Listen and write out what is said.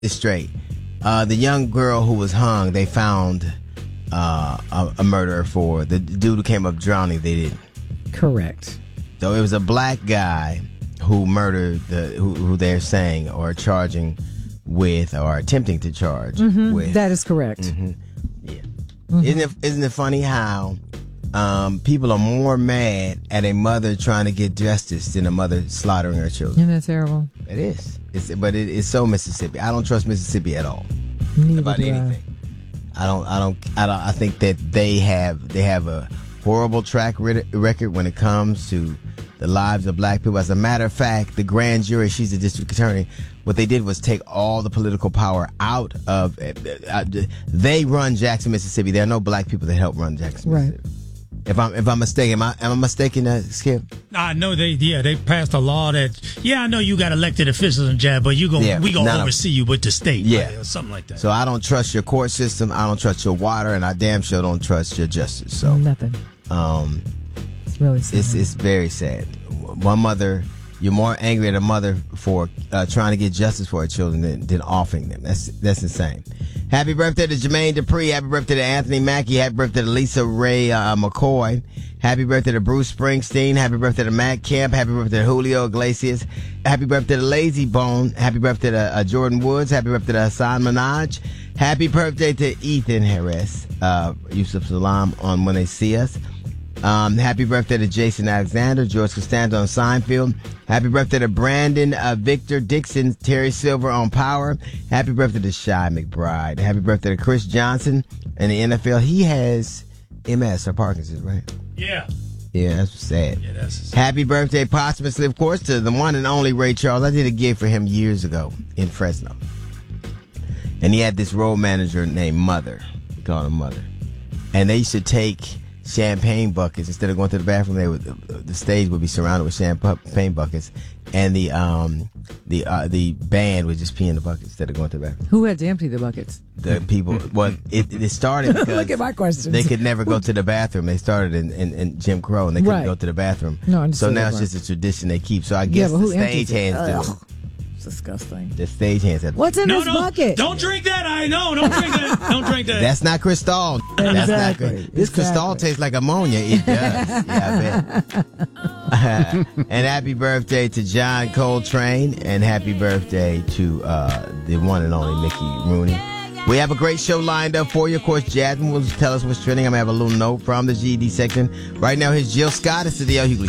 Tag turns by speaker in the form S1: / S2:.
S1: this straight. The young girl who was hung, they found a murderer for. The dude who came up drowning, they didn't.
S2: Correct.
S1: So it was a black guy who murdered who they're saying or charging with or attempting to charge with.
S2: That is correct.
S1: Yeah. Isn't it funny how people are more mad at a mother trying to get justice than a mother slaughtering her children?
S2: Isn't that terrible?
S1: It is. It's so Mississippi. I don't trust Mississippi at all.
S2: Neither
S1: about
S2: do I.
S1: anything. I think that they have a horrible track record when it comes to the lives of black people. As a matter of fact, the grand jury, she's the district attorney, what they did was take all the political power out of they run Jackson, Mississippi. There are no black people that help run Jackson,
S2: Right.
S1: Mississippi. If I'm mistaken, am I mistaken, Skip?
S3: I know they passed a law that I know you got elected officials and jab, but we gonna oversee you with the state, right? Or something like that.
S1: So I don't trust your court system. I don't trust your water, and I damn sure don't trust your justice. So
S2: nothing. It's really sad.
S1: It's very sad. One mother, you're more angry at a mother for trying to get justice for her children than offering them. That's insane. Happy birthday to Jermaine Dupri. Happy birthday to Anthony Mackie. Happy birthday to Lisa Ray McCoy. Happy birthday to Bruce Springsteen. Happy birthday to Matt Kemp. Happy birthday to Julio Iglesias. Happy birthday to Lazy Bone. Happy birthday to Jordan Woods. Happy birthday to Hassan Minaj. Happy birthday to Ethan Harris, Yusuf Salam on When They See Us. Happy birthday to Jason Alexander, George Costanza on Seinfeld. Happy birthday to Brandon Victor Dixon, Terry Silver on Power. Happy birthday to Shy McBride. Happy birthday to Chris Johnson in the NFL. He has MS or Parkinson's, right?
S3: Yeah.
S1: Yeah, that's sad.
S3: Yeah, that's sad.
S1: Happy birthday, posthumously, of course, to the one and only Ray Charles. I did a gig for him years ago in Fresno. And he had this road manager named Mother. We called him Mother. And they used to take champagne buckets instead of going to the bathroom. The stage would be surrounded with champagne buckets, and the band would just pee in the buckets instead of going to the bathroom.
S2: Who had to empty the buckets?
S1: The people. Well, it started because
S2: Look at my questions.
S1: they could never go to the bathroom. They started in Jim Crow, and they couldn't go to the bathroom.
S2: No, I
S1: so now it's
S2: understand.
S1: just a tradition they keep. So I guess
S2: but
S1: the
S2: who empties
S1: stage
S2: it?
S1: hands do.
S2: Ugh. It's disgusting.
S1: The stage hands have.
S2: What's in this bucket?
S3: Don't drink that. I know. Don't drink that. Don't drink that.
S1: That's not Cristal. That's not
S2: Exactly.
S1: good. This Cristal tastes like ammonia. It does. Yeah, I bet. And happy birthday to John Coltrane, and happy birthday to the one and only Mickey Rooney. We have a great show lined up for you. Of course, Jasmine will tell us what's trending. I'm going to have a little note from the GED section. Right now, here's Jill Scott. It's the D.L. Hughley